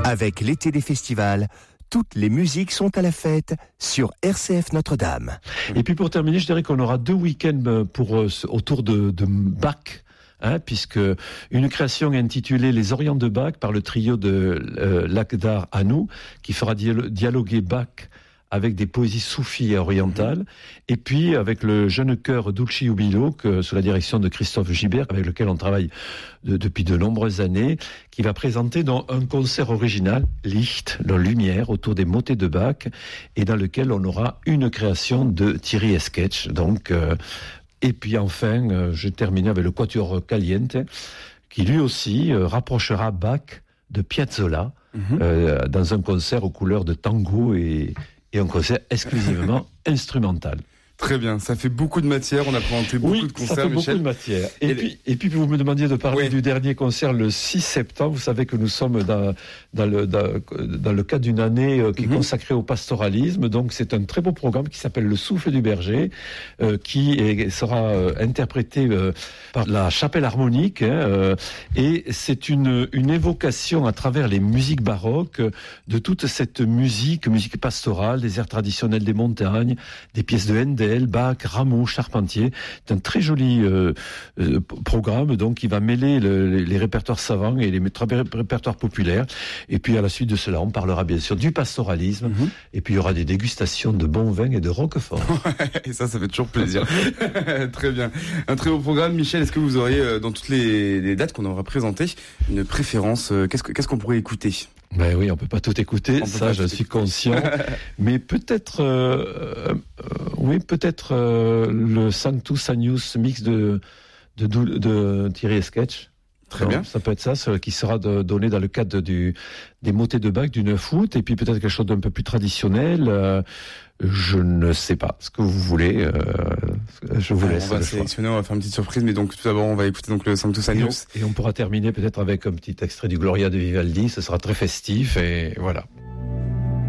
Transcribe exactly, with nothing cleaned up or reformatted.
Avec l'été des festivals, toutes les musiques sont à la fête sur R C F Notre-Dame. Et puis pour terminer, je dirais qu'on aura deux week-ends pour, euh, autour de, de Bach. Hein, puisque une création intitulée Les Orients de Bach par le trio de euh, Lakhdar Hanou, qui fera dialo- dialoguer Bach avec des poésies soufis et orientales, et puis avec le jeune chœur Dulci Jubilo, que, sous la direction de Christophe Gibert, avec lequel on travaille de, depuis de nombreuses années, qui va présenter dans un concert original, Licht, la lumière, autour des motets de Bach, et dans lequel on aura une création de Thierry Esquetch, donc... Euh, Et puis enfin, euh, je termine avec le Quatuor Caliente, qui lui aussi euh, rapprochera Bach de Piazzolla, mmh. euh, dans un concert aux couleurs de tango et, et un concert exclusivement instrumental. Très bien, ça fait beaucoup de matière, on a présenté beaucoup oui, de concerts, ça fait Michel. beaucoup de matière. Et, et puis, les... et puis vous me demandiez de parler oui. du dernier concert le six septembre. Vous savez que nous sommes dans, dans, le, dans, dans le cadre d'une année euh, qui est mm-hmm. consacrée au pastoralisme. Donc c'est un très beau programme qui s'appelle Le Souffle du Berger, euh, qui est, sera euh, interprété euh, par la Chapelle Harmonique. Hein, euh, et c'est une, une évocation à travers les musiques baroques de toute cette musique, musique pastorale, des airs traditionnels des montagnes, des pièces de Handel, Bach, Rameau, Charpentier. C'est un très joli euh, euh, programme donc qui va mêler le, les, les répertoires savants et les répertoires populaires. Et puis à la suite de cela, on parlera bien sûr du pastoralisme. Mm-hmm. Et puis il y aura des dégustations de bons vins et de roquefort. Et ça, ça fait toujours plaisir. Très bien. Un très beau programme. Michel, est-ce que vous auriez, euh, dans toutes les, les dates qu'on aura présentées, une préférence euh, qu'est-ce, que, qu'est-ce qu'on pourrait écouter ? Ben oui, on peut pas tout écouter, on ça je suis conscient. Mais peut-être, euh, euh, oui, peut-être euh, le Sanctus Agnus mix de de, de, de Thierry Esquetch. Très Donc, bien. Ça peut être ça, ce qui sera de, donné dans le cadre du des motets de Bach du neuf août, et puis peut-être quelque chose d'un peu plus traditionnel. Euh, je ne sais pas ce que vous voulez. Euh, je vous laisse. On va sélectionner, on va faire une petite surprise, mais donc tout d'abord on va écouter donc le Sanctus Agnus. Et on, et on pourra terminer peut-être avec un petit extrait du Gloria de Vivaldi. Ce sera très festif et voilà.